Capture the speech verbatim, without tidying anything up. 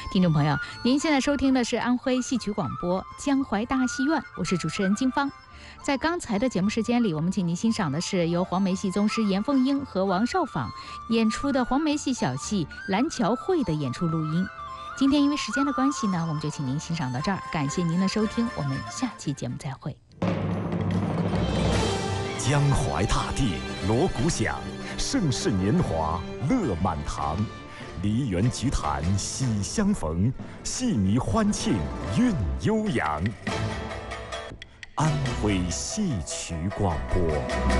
听众朋友，您现在收听的是安徽戏曲广播江淮大戏院，我是主持人金芳。在刚才的节目时间里，我们请您欣赏的是由黄梅戏宗师严凤英和王少舫演出的黄梅戏小戏《蓝桥会》的演出录音。今天因为时间的关系呢，我们就请您欣赏到这儿，感谢您的收听，我们下期节目再会。 江淮大地锣鼓响，盛世年华乐满堂。梨园菊坛喜相逢，戏迷欢庆韵悠扬。安徽戏曲广播。